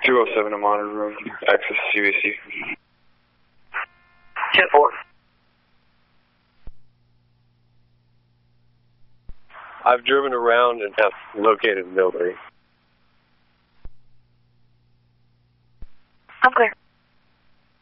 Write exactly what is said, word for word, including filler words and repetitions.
two oh seven to Monitor Road, access C B C. ten four. I've driven around and have located nobody.